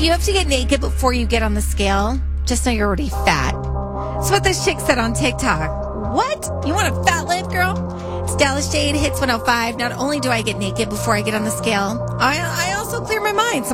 You have to get naked before you get on the scale. Just know you're already fat. That's what this chick said on TikTok. What? You want a fat lip, girl? It's Dallas Jade, Hits 105. Not only do I get naked before I get on the scale, I also clear my mind.